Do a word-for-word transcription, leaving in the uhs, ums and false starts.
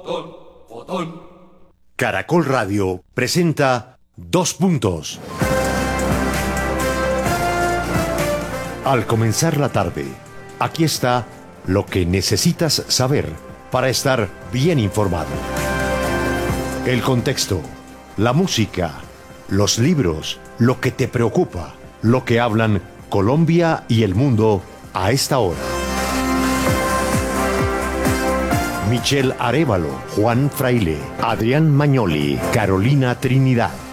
Caracol Radio presenta Dos Puntos. Al comenzar la tarde, aquí está lo que necesitas saber para estar bien informado. El contexto, la música, los libros, lo que te preocupa, lo que hablan Colombia y el mundo a esta hora. Michelle Arévalo, Juan Fraile, Adrián Magnoli, Carolina Trinidad.